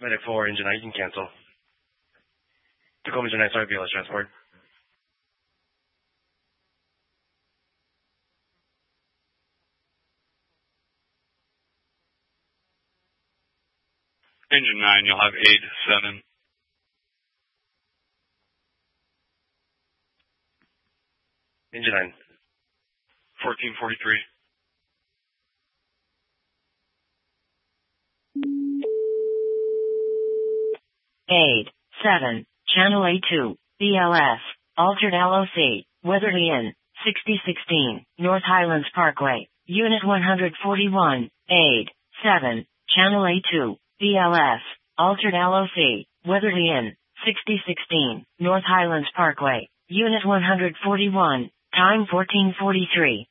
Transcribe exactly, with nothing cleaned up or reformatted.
Medic four, engine nine, you can cancel. Tacoma engine nine, sorry, B L S transport. Engine nine, you'll have eight seven. Engine nine. fourteen forty-three. eight seven, Channel A two, B L S, Altered L O C, Weatherly Inn, sixty sixteen, North Highlands Parkway, Unit one forty-one, eight seven, Channel A two, B L S, Altered L O C, Weatherly Inn, sixty sixteen, North Highlands Parkway, Unit one forty-one, time fourteen forty-three.